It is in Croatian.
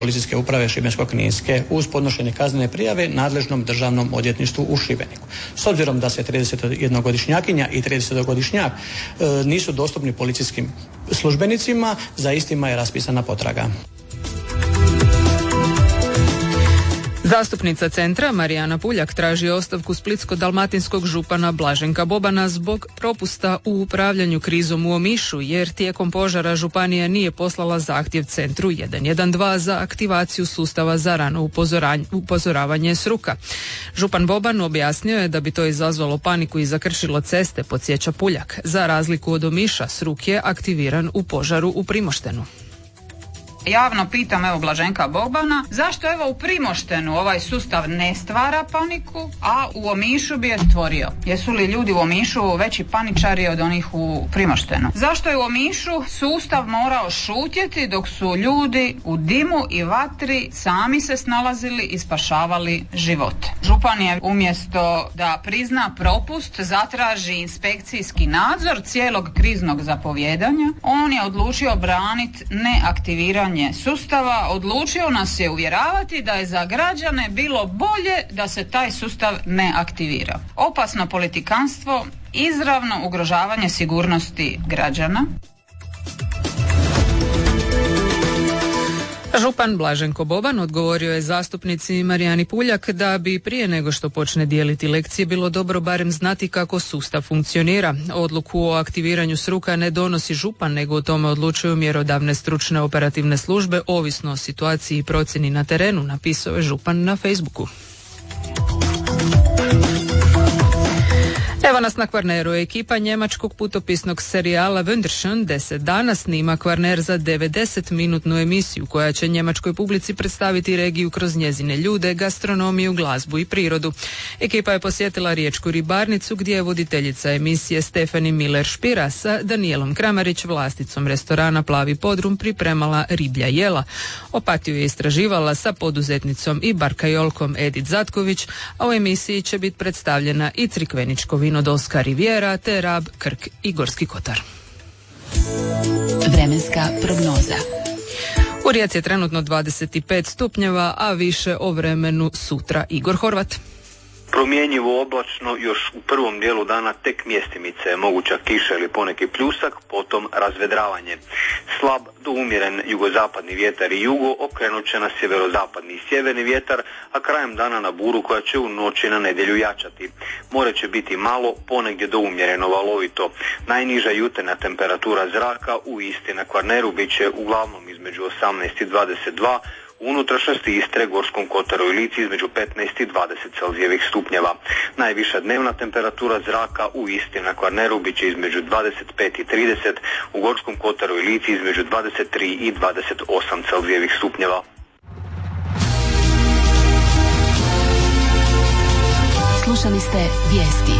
Policijske uprave Šibensko-kninske uz podnošenje kaznene prijave nadležnom državnom odvjetništvu u Šibeniku. S obzirom da se 31-godišnjakinja i 30-godišnjak nisu dostupni policijskim službenicima, za istima je raspisana potraga. Zastupnica Centra Marijana Puljak traži ostavku splitsko-dalmatinskog župana Blaženka Bobana zbog propusta u upravljanju krizom u Omišu, jer tijekom požara županija nije poslala zahtjev Centru 112 za aktivaciju sustava za rano upozoravanje SRUK-a. Župan Boban objasnio je da bi to izazvalo paniku i zakršilo ceste, podsjeća Puljak. Za razliku od Omiša, SRUK je aktiviran u požaru u Primoštenu. Javno pitam Blaženka Bobana zašto u Primoštenu ovaj sustav ne stvara paniku, a u Omišu bi je stvorio. Jesu li ljudi u Omišu veći paničari od onih u Primoštenu? Zašto je u Omišu sustav morao šutjeti dok su ljudi u dimu i vatri sami se snalazili i spašavali živote? Župan je umjesto da prizna propust, zatraži inspekcijski nadzor cijelog kriznog zapovijedanja, on je odlučio braniti neaktiviranje sustava, odlučio nas je uvjeravati da je za građane bilo bolje da se taj sustav ne aktivira. Opasno politikanstvo, izravno ugrožavanje sigurnosti građana. Župan Blaženko Boban odgovorio je zastupnici Marijani Puljak da bi prije nego što počne dijeliti lekcije bilo dobro barem znati kako sustav funkcionira. Odluku o aktiviranju SRUK-a ne donosi župan, nego o tome odlučuju mjerodavne stručne operativne službe ovisno o situaciji i procjeni na terenu, napisao je župan na Facebooku. Evo nas na Kvarneru. Ekipa njemačkog putopisnog serijala Wunderschön 10 dana snima Kvarner za 90-minutnu emisiju koja će njemačkoj publici predstaviti regiju kroz njezine ljude, gastronomiju, glazbu i prirodu. Ekipa je posjetila riječku ribarnicu gdje je voditeljica emisije Stefani Miller-Špira sa Danijelom Kramarić, vlasticom restorana Plavi podrum, pripremala riblja jela. Opatiju je istraživala sa poduzetnicom i barkajolkom Edith Zatković, a u emisiji će biti predstavljena i crikveničko Vinodolska rivijera te Rab, Krk i Gorski kotar. Vremenska prognoza. U Rijeci je trenutno 25 stupnjeva, a više o vremenu sutra. Igor Horvat. Promjenjivo oblačno, još u prvom dijelu dana tek mjestimice, moguća kiša ili poneki pljusak, potom razvedravanje. Slab do umjeren jugozapadni vjetar i jugo okrenut će na sjeverozapadni i sjeverni vjetar, a krajem dana na buru koja će u noći na nedjelju jačati. More će biti malo, ponegdje do umjereno valovito. Najniža jutarnja temperatura zraka u Istri na Kvarneru bit će uglavnom između 18 i 22, u unutrašnjosti Istre, Gorskom kotaru i Lici između 15 i 20 Celzijevih stupnjeva. Najviša dnevna temperatura zraka u Istri na Kvarneru bit će između 25 i 30, u Gorskom kotaru i Lici između 23 i 28 Celzijevih stupnjeva. Slušali ste vijesti.